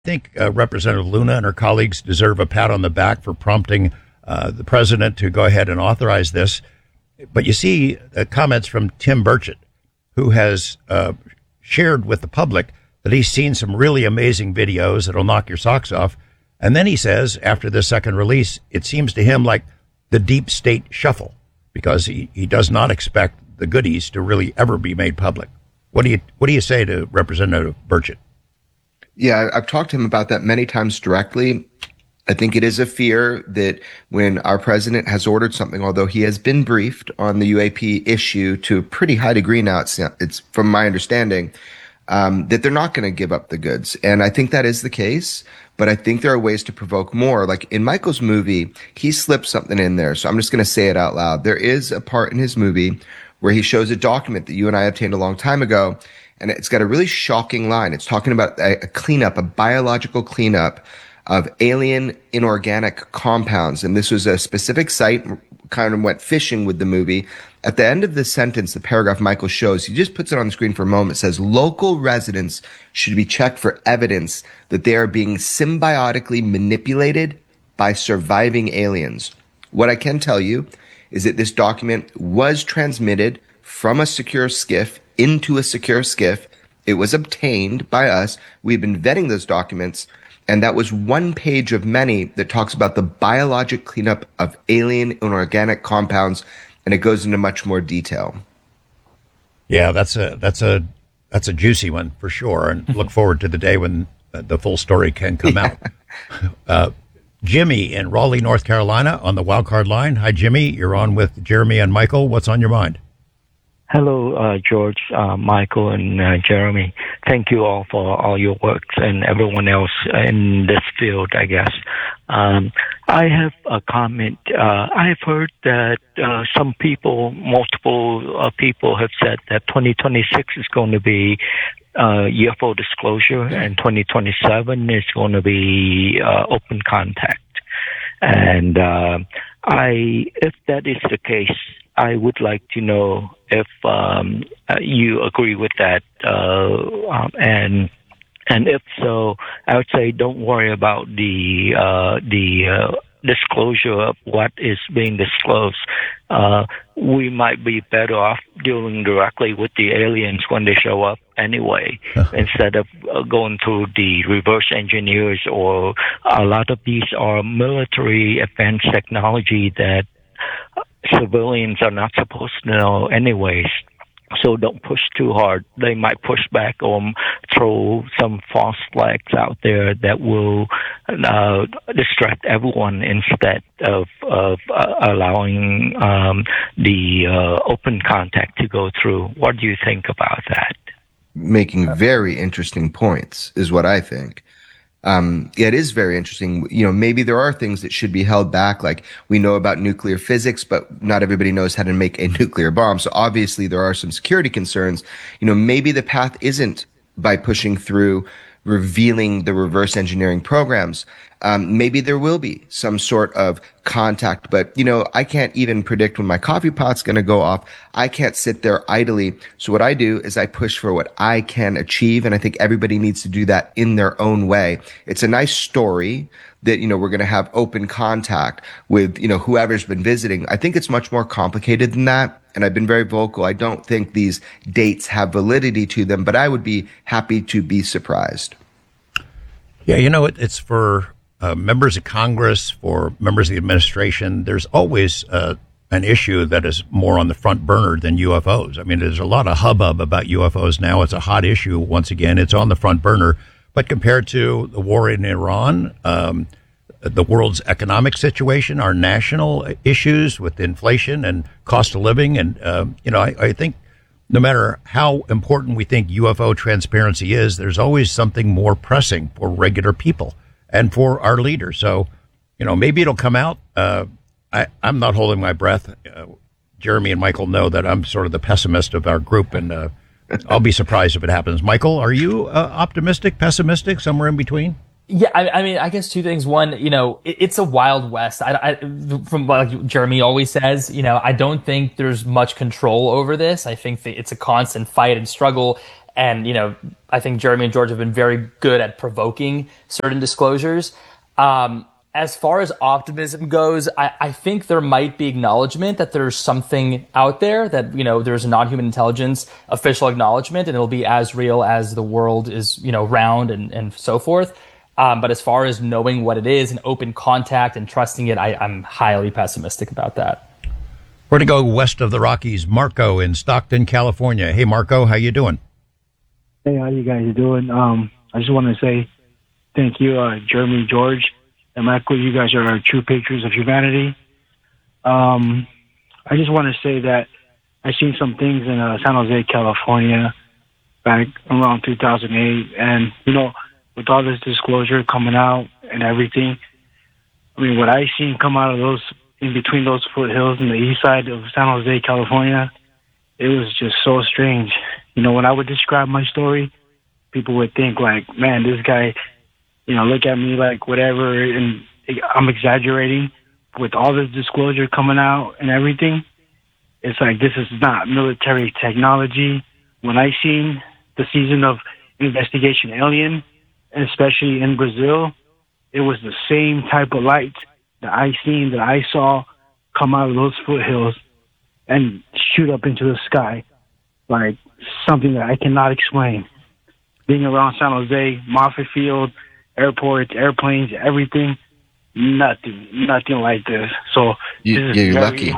think Representative Luna and her colleagues deserve a pat on the back for prompting the president to go ahead and authorize this. But you see comments from Tim Burchett, who has shared with the public that he's seen some really amazing videos that'll knock your socks off. And then he says, after the second release, it seems to him like the deep state shuffle, because he does not expect the goodies to really ever be made public. What do you say to Representative Burchett? Yeah, I've talked to him about that many times directly. I think it is a fear that when our president has ordered something, although he has been briefed on the UAP issue to a pretty high degree now, it's from my understanding, that they're not going to give up the goods. And I think that is the case, but I think there are ways to provoke more. Like in Michael's movie, he slipped something in there. So I'm just going to say it out loud. There is a part in his movie where he shows a document that you and I obtained a long time ago, and it's got a really shocking line. It's talking about a cleanup, a biological cleanup of alien inorganic compounds. And this was a specific site, kind of went fishing with the movie. At the end of the sentence, the paragraph Michael shows, he just puts it on the screen for a moment, says, local residents should be checked for evidence that they are being symbiotically manipulated by surviving aliens. What I can tell you is that this document was transmitted from a secure skiff into a secure skiff. It was obtained by us. We've been vetting those documents. And that was one page of many that talks about the biologic cleanup of alien inorganic compounds, and it goes into much more detail. Yeah, that's a juicy one for sure, and look forward to the day when the full story can come out. Jimmy in Raleigh, North Carolina, on the wildcard line. Hi, Jimmy. You're on with Jeremy and Michael. What's on your mind? Hello, George, Michael, and Jeremy. Thank you all for all your work and everyone else in this field, I guess. I have a comment. I've heard that some people, multiple people have said that 2026 is going to be UFO disclosure and 2027 is going to be open contact. And if that is the case, I would like to know if you agree with that, and if so, I would say don't worry about the disclosure of what is being disclosed. We might be better off dealing directly with the aliens when they show up anyway, instead of going through the reverse engineers, or a lot of these are military advanced technology that civilians are not supposed to know anyways. So don't push too hard. They might push back or throw some false flags out there that will distract everyone instead of allowing the open contact to go through. What do you think about that? Making very interesting points is what I think. It is very interesting. You know, maybe there are things that should be held back. Like we know about nuclear physics, but not everybody knows how to make a nuclear bomb. So obviously there are some security concerns. You know, maybe the path isn't by pushing through revealing the reverse engineering programs. Maybe there will be some sort of contact, but you know, I can't even predict when my coffee pot's going to go off. I can't sit there idly. So what I do is I push for what I can achieve. And I think everybody needs to do that in their own way. It's a nice story that, you know, we're going to have open contact with, you know, whoever's been visiting. I think it's much more complicated than that. And I've been very vocal. I don't think these dates have validity to them, but I would be happy to be surprised. Yeah, you know, it's for members of Congress, for members of the administration. There's always an issue that is more on the front burner than UFOs. I mean, there's a lot of hubbub about UFOs now. It's a hot issue. Once again, it's on the front burner. But compared to the war in Iran, the world's economic situation, our national issues with inflation and cost of living. And, you know, I think no matter how important we think UFO transparency is, there's always something more pressing for regular people and for our leaders. So, you know, maybe it'll come out. I'm not holding my breath. Jeremy and Michael know that I'm sort of the pessimist of our group, and I'll be surprised if it happens. Michael, are you optimistic, pessimistic, somewhere in between? Yeah, I mean, I guess two things. One, you know, it's a wild west. From what Jeremy always says, you know, I don't think there's much control over this. I think that it's a constant fight and struggle. And, I think Jeremy and George have been very good at provoking certain disclosures. As far as optimism goes, I think there might be acknowledgement that there's something out there, that, there's a non-human intelligence official acknowledgement, and it'll be as real as the world is, round and so forth. But as far as knowing what it is and open contact and trusting it, I'm highly pessimistic about that. We're going to go west of the Rockies. Marco in Stockton, California. Hey, Marco, how you doing? Hey, how you guys doing? I just want to say thank you, Jeremy, George, and Michael. You guys are true patriots of humanity. I just want to say that I've seen some things in San Jose, California, back around 2008, and with all this disclosure coming out and everything, I mean, what I seen come out of those, in between those foothills in the east side of San Jose, California, it was just so strange. When I would describe my story, people would think like, man, this guy, look at me like whatever, and I'm exaggerating. With all this disclosure coming out and everything, it's like, this is not military technology. When I seen the season of Investigation Alien, especially in Brazil, it was the same type of light that I saw come out of those foothills and shoot up into the sky, like something that I cannot explain. Being around San Jose, Moffett Field, airports, airplanes, everything, nothing like this. So you're lucky.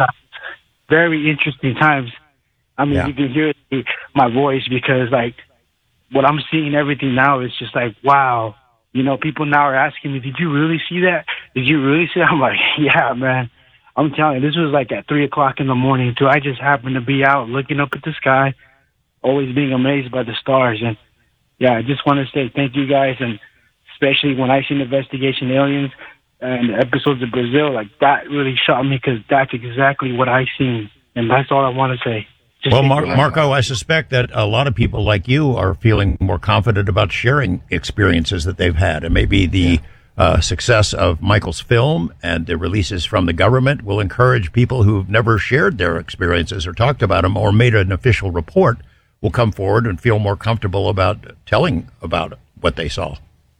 Very interesting times. I mean, You can hear my voice, because like what I'm seeing, everything now is just like, wow. People now are asking me, did you really see that? Did you really see that? I'm like, yeah, man. I'm telling you, this was like at 3:00 in the morning too. I just happened to be out looking up at the sky, always being amazed by the stars. And yeah, I just want to say thank you guys. And especially when I seen Investigation Aliens and the episodes of Brazil, like that really shocked me, because that's exactly what I seen. And that's all I want to say. Well, Marco, I suspect that a lot of people like you are feeling more confident about sharing experiences that they've had. And maybe the success of Michael's film and the releases from the government will encourage people who've never shared their experiences or talked about them or made an official report will come forward and feel more comfortable about telling about what they saw.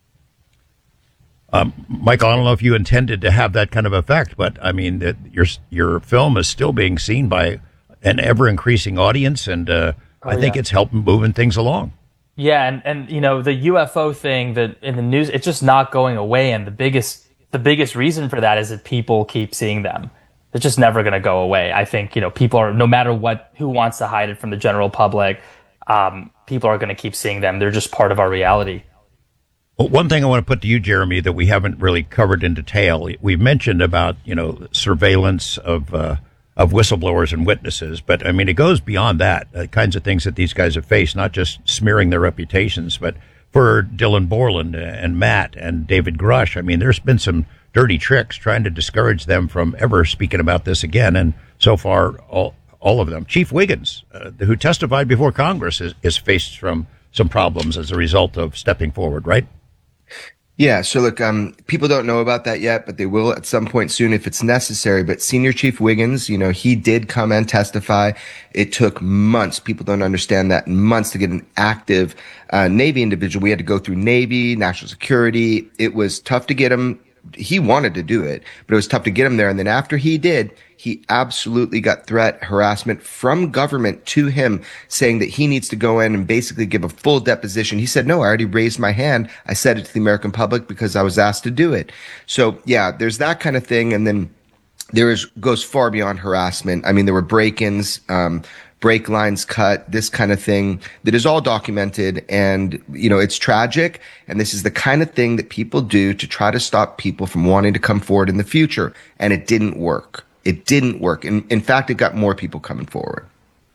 Michael, I don't know if you intended to have that kind of effect, but I mean, your film is still being seen by an ever-increasing audience, and I think it's helped moving things along. Yeah, and the UFO thing that in the news, it's just not going away, and the biggest reason for that is that people keep seeing them. They're just never going to go away. I think people are, no matter who wants to hide it from the general public, people are going to keep seeing them. They're just part of our reality. Well, one thing I want to put to you, Jeremy, that we haven't really covered in detail, we've mentioned about surveillance of whistleblowers and witnesses. But, I mean, it goes beyond that, the kinds of things that these guys have faced, not just smearing their reputations, but for Dylan Borland and Matt and David Grush. I mean, there's been some dirty tricks trying to discourage them from ever speaking about this again. And so far, all of them. Chief Wiggins, who testified before Congress, is faced from some problems as a result of stepping forward, right? Yeah. So look, people don't know about that yet, but they will at some point soon if it's necessary. But Senior Chief Wiggins, he did come and testify. It took months. People don't understand that, months to get an active Navy individual. We had to go through Navy, National Security. It was tough to get him. He wanted to do it, but it was tough to get him there. And then after he did, he absolutely got threat, harassment from government to him, saying that he needs to go in and basically give a full deposition. He said, no, I already raised my hand. I said it to the American public because I was asked to do it. So yeah, there's that kind of thing. And then goes far beyond harassment. I mean, there were break-ins, brake lines cut, this kind of thing that is all documented. And, it's tragic. And this is the kind of thing that people do to try to stop people from wanting to come forward in the future. And it didn't work. It didn't work. In fact, it got more people coming forward.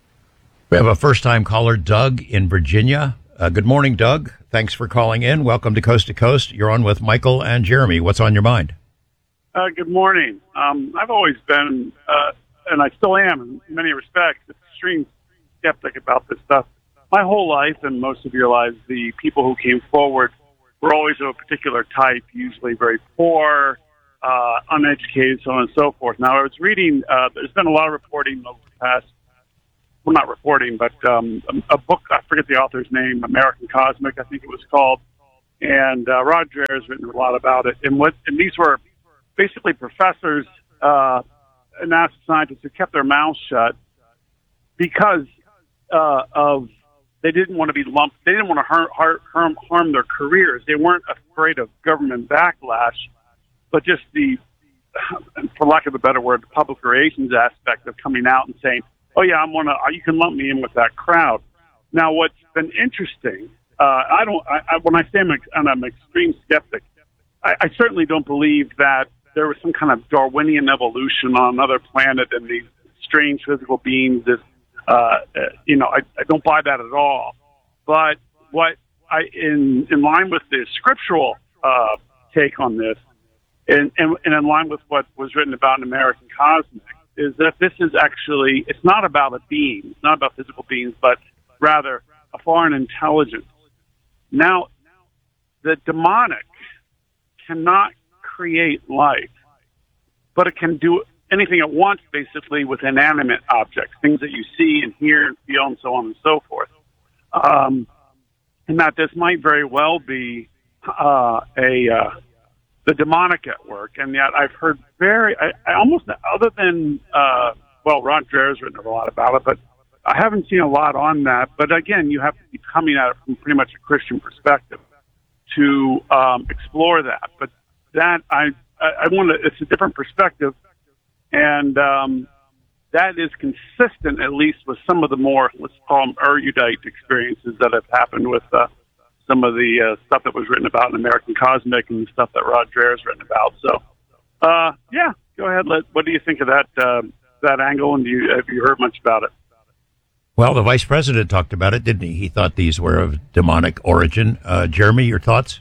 We have a first-time caller, Doug in Virginia. Good morning, Doug. Thanks for calling in. Welcome to Coast to Coast. You're on with Michael and Jeremy. What's on your mind? Good morning. I've always been, and I still am in many respects, extreme skeptic about this stuff. My whole life, and most of your lives, the people who came forward were always of a particular type, usually very poor, uneducated, so on and so forth. Now, I was reading, there's been a lot of reporting over the past well, not reporting, but a book. I forget the author's name. American Cosmic, I think it was called. And Rod Dreher has written a lot about it. And these were basically professors, NASA scientists who kept their mouths shut because of they didn't want to be lumped. They didn't want to harm their careers. They weren't afraid of government backlash, but just the, for lack of a better word, the public relations aspect of coming out and saying, "Oh yeah, you can lump me in with that crowd." Now, what's been interesting, when I say I'm an extreme skeptic, I certainly don't believe that there was some kind of Darwinian evolution on another planet and these strange physical beings. I don't buy that at all. But in line with the scriptural take on this, and in line with what was written about in American Cosmic, is that this is actually, it's not about a being, it's not about physical beings, but rather a foreign intelligence. Now, the demonic cannot create life, but it can do anything it wants, basically, with inanimate objects, things that you see and hear and feel and so on and so forth. And that this might very well be the demonic at work, and yet I've heard I almost, other than, Ron Dreher's written a lot about it, but I haven't seen a lot on that. But again, you have to be coming at it from pretty much a Christian perspective to explore that. But that, I want to, it's a different perspective, and that is consistent, at least with some of the more, let's call them erudite experiences that have happened with some of the stuff that was written about in American Cosmic and the stuff that Rod Dreher has written about. So, yeah, go ahead. What do you think of that angle, and have you heard much about it? Well, the vice president talked about it, didn't he? He thought these were of demonic origin. Jeremy, your thoughts?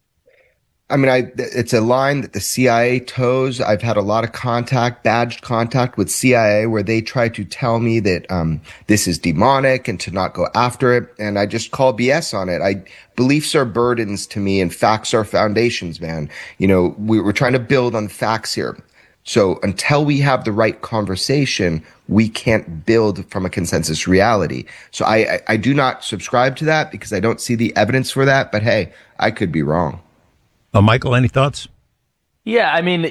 I mean, it's a line that the CIA toes. I've had a lot of badged contact with CIA, where they try to tell me that this is demonic and to not go after it. And I just call BS on it. Beliefs are burdens to me, and facts are foundations, man. We're trying to build on facts here. So until we have the right conversation, we can't build from a consensus reality. So I do not subscribe to that because I don't see the evidence for that. But hey, I could be wrong. Michael, any thoughts? Yeah, I mean,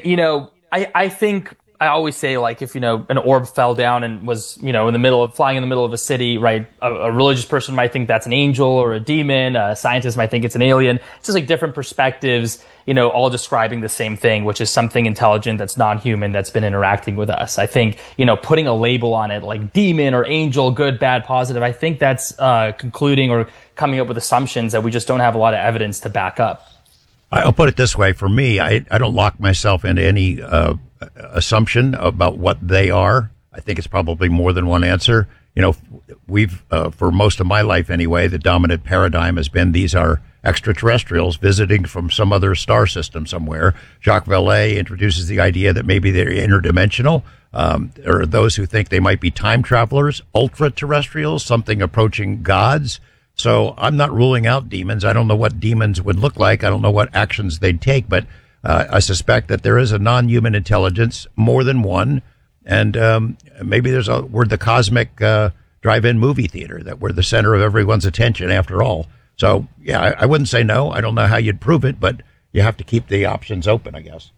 I think I always say, like, if, an orb fell down and was, flying in the middle of a city, right? A religious person might think that's an angel or a demon. A scientist might think it's an alien. It's just like different perspectives, all describing the same thing, which is something intelligent that's non-human that's been interacting with us. I think, putting a label on it like demon or angel, good, bad, positive, I think that's concluding or coming up with assumptions that we just don't have a lot of evidence to back up. I'll put it this way. For me, I don't lock myself into any assumption about what they are. I think it's probably more than one answer. We've, for most of my life anyway, the dominant paradigm has been these are extraterrestrials visiting from some other star system somewhere. Jacques Vallée introduces the idea that maybe they're interdimensional. There are those who think they might be time travelers, ultra-terrestrials, something approaching gods. So I'm not ruling out demons. I don't know what demons would look like. I don't know what actions they'd take, but I suspect that there is a non-human intelligence, more than one, and maybe we're the cosmic drive-in movie theater, that we're the center of everyone's attention after all. So, yeah, I wouldn't say no. I don't know how you'd prove it, but you have to keep the options open, I guess.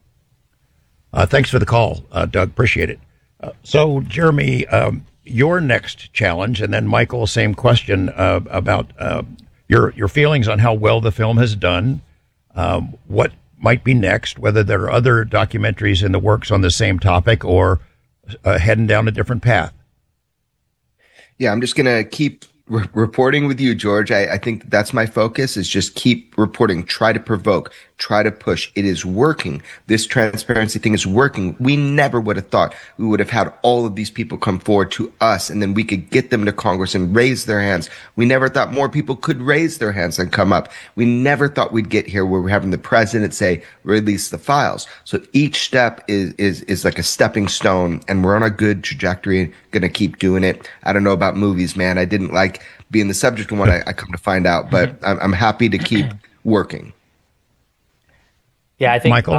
Thanks for the call, Doug. Appreciate it. So, Jeremy, your next challenge, and then Michael, same question about your feelings on how well the film has done, what might be next, whether there are other documentaries in the works on the same topic or heading down a different path. Yeah, I'm just going to keep reporting with you, George. I think that's my focus, is just keep reporting, try to provoke, try to push. It is working. This transparency thing is working. We never would have thought we would have had all of these people come forward to us, and then we could get them to Congress and raise their hands. We never thought more people could raise their hands and come up. We never thought we'd get here where we're having the president say, release the files. So each step is like a stepping stone, and we're on a good trajectory, gonna keep doing it. I don't know about movies, man. I didn't like being the subject of one, I come to find out, but I'm happy to keep working. Yeah, I think, Michael?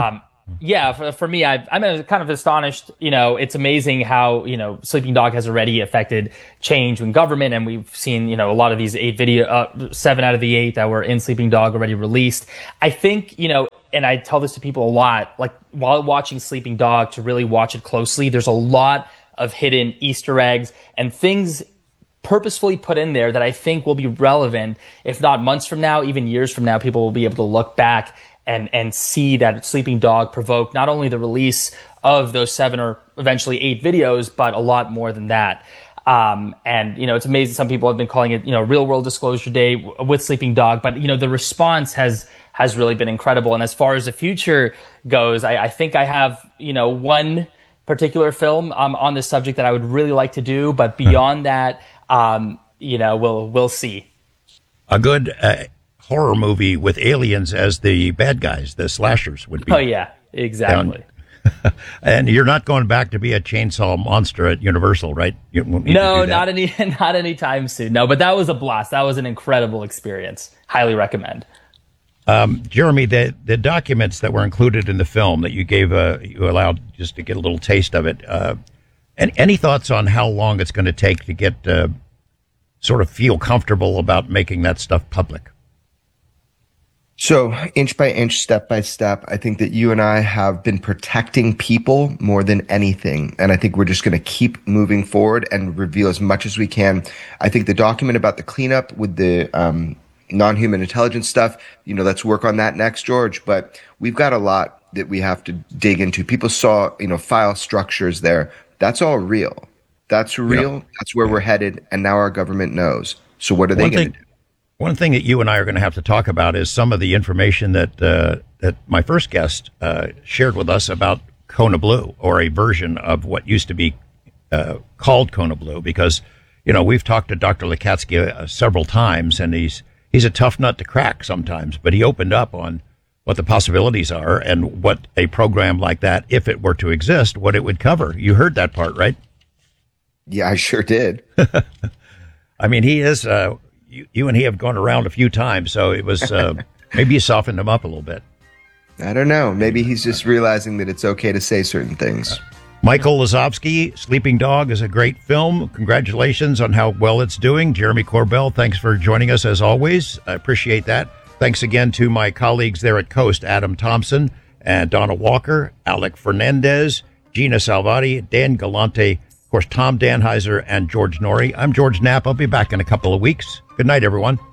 Yeah, for me, I'm kind of astonished. It's amazing how, Sleeping Dog has already affected change in government. And we've seen, a lot of these 7 out of the 8 that were in Sleeping Dog already released. I think, and I tell this to people a lot, like while watching Sleeping Dog, to really watch it closely, there's a lot of hidden Easter eggs and things purposefully put in there that I think will be relevant, if not months from now, even years from now. People will be able to look back and see that Sleeping Dog provoked not only the release of those 7 or eventually 8 videos, but a lot more than that. And it's amazing. Some people have been calling it, Real World Disclosure Day with Sleeping Dog, but the response has really been incredible. And as far as the future goes, I think I have, one particular film on this subject that I would really like to do, but beyond that, we'll see. A good horror movie with aliens as the bad guys, the slashers would be. Oh yeah, exactly. And you're not going back to be a chainsaw monster at Universal, right? No, not anytime soon. No, but that was a blast. That was an incredible experience. Highly recommend. Jeremy, the documents that were included in the film that you gave, you allowed just to get a little taste of it. And any thoughts on how long it's going to take to get sort of feel comfortable about making that stuff public? So inch by inch, step by step, I think that you and I have been protecting people more than anything. And I think we're just going to keep moving forward and reveal as much as we can. I think the document about the cleanup with the non-human intelligence stuff, let's work on that next, George. But we've got a lot that we have to dig into. People saw, file structures there. That's all real. That's real. Yeah. That's where we're headed. And now our government knows. So what are they going to do? One thing that you and I are going to have to talk about is some of the information that my first guest shared with us about Kona Blue, or a version of what used to be called Kona Blue, because we've talked to Dr. Lakatsky several times, and he's a tough nut to crack sometimes, but he opened up on what the possibilities are and what a program like that, if it were to exist, what it would cover. You heard that part, right? Yeah, I sure did. I mean, he is. You and he have gone around a few times, so it was maybe you softened him up a little bit. I don't know. Maybe he's just realizing that it's okay to say certain things. Michael Lazovsky, Sleeping Dog is a great film. Congratulations on how well it's doing. Jeremy Corbell, thanks for joining us as always. I appreciate that. Thanks again to my colleagues there at Coast, Adam Thompson and Donna Walker, Alec Fernandez, Gina Salvati, Dan Galante, of course, Tom Danheiser, and George Norrie. I'm George Knapp. I'll be back in a couple of weeks. Good night, everyone.